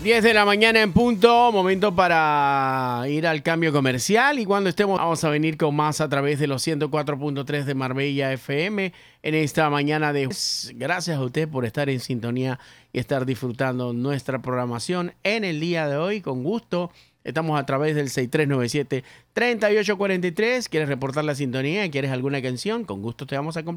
10 de la mañana en punto, momento para ir al cambio comercial y cuando estemos vamos a venir con más a través de los 104.3 de Marbella FM en esta mañana de... Gracias a usted por estar en sintonía y estar disfrutando nuestra programación en el día de hoy, con gusto. Estamos a través del 6397-3843. ¿Quieres reportar la sintonía? ¿Quieres alguna canción? Con gusto te vamos a acompañar.